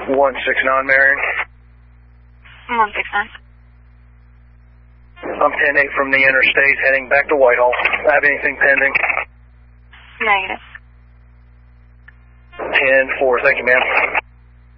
169, Marion. 169. I'm 10-8 from the interstate heading back to Whitehall. Have anything pending? Negative. 10-4, thank you, ma'am.